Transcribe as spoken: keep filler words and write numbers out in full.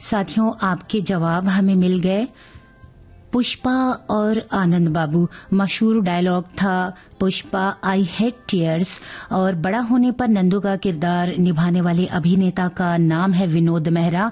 साथियों, आपके जवाब हमें मिल गए। पुष्पा और आनंद बाबू, मशहूर डायलॉग था पुष्पा आई हेट टीयर्स, और बड़ा होने पर नंदू का किरदार निभाने वाले अभिनेता का नाम है विनोद मेहरा।